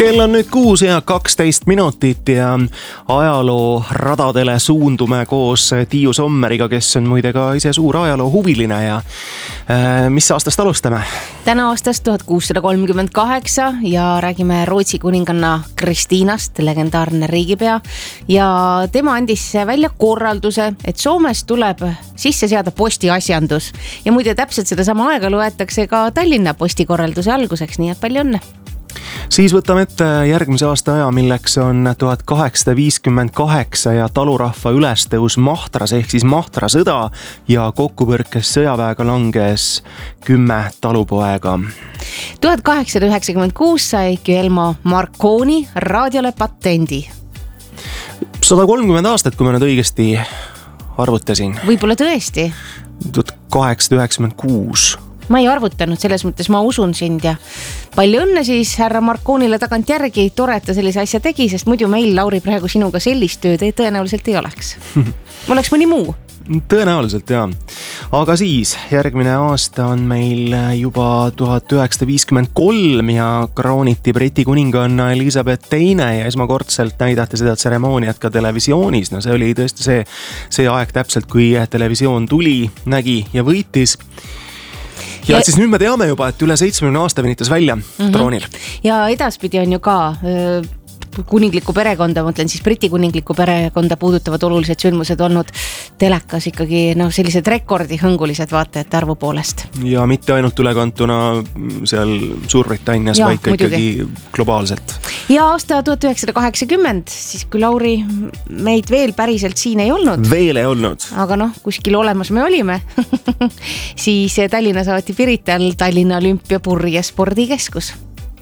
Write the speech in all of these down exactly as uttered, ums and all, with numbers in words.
Kell on nüüd kuus ja kaksteist minutit ja ajaloo radadele suundume koos Tiiu Sommeriga, kes on muide ka ise suur ajaloo huviline ja äh, mis aastast alustame? Täna aastast tuhat kuussada kolmkümmend kaheksa ja räägime Rootsi kuninganna Kristiinast, legendaarne riigipea, ja tema andis välja korralduse, et Soomes tuleb sisse seada postiasjandus ja muide täpselt seda sama aega loetakse ka Tallinna postikorralduse alguseks, nii et palju õnne. Siis võtame ette järgmise aasta aja, milleks on tuhat kaheksasada viiskümmend kaheksa ja talurahva ülestõus Mahtras ehk siis Mahtra sõda ja kokkupõrkes sõjaväega langes kümme talupoega. tuhat kaheksasada üheksakümmend kuus sai Guglielmo Marconi raadiole patendi. sada kolmkümmend aastat, kui ma nüüd õigesti arvutasin. Võib-olla tõesti. tuhat kaheksasada üheksakümmend kuus. Ma ei arvutanud, selles mõttes ma usun sind ja palju õnne siis härra Marconile tagant järgi, tore, et ta sellise asja tegi, sest muidu meil, Lauri, praegu sinuga sellist tööd ei, tõenäoliselt ei oleks. Oleks mõni muu. Tõenäoliselt, jaa. Aga siis, järgmine aasta on meil juba tuhat üheksasada viiskümmend kolm ja krooniti Briti kuninganna Elizabeth teine ja esmakordselt näidati seda tseremooniat ka televisioonis. No see oli tõesti see, see aeg täpselt, kui televisioon tuli, nägi ja võitis. Ja, ja siis nüüd me teame juba, et üle seitsmekümne aasta venitas välja mm-hmm. troonil. Ja edaspidi on ju ka öö, kuninglikku perekonda, mõtlen siis Briti kuninglikku perekonda puudutavad olulised sündmused olnud telekas ikkagi no, sellised rekordihõngulised vaatajate arvu poolest. Ja mitte ainult ülekantuna seal Suurbritannias, ja, vaid ka ikkagi globaalselt. Ja aasta tuhat üheksasada kaheksakümmend, siis kui Lauri meid veel päriselt siin ei olnud. Veel ei olnud. Aga noh, kuskil olemas me olime. Siis Tallinna saati Pirital Tallinna Olümpiapurje spordikeskus.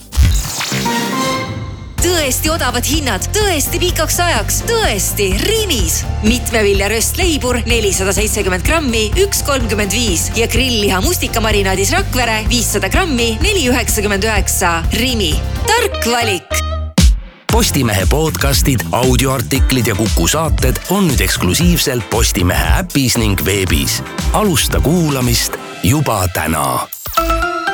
Tõesti odavad hinnad, tõesti pikaks ajaks, tõesti Rimis. Mitmevilja röstleibur nelisada seitsekümmend grammi, üks kolmkümmend viis ja grillliha mustikamarinaadis Rakvere viissada grammi, neli üheksakümmend üheksa. Rimi. Tark valik. Postimehe podcastid, audioartiklid ja Kuku saated on nüüd eksklusiivselt Postimehe äpis ning veebis. Alusta kuulamist juba täna.